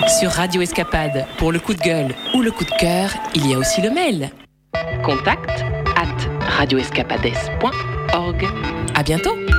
Sur Radio Escapade, pour le coup de gueule ou le coup de cœur, il y a aussi le mail. Contact@radioescapades.org. À bientôt.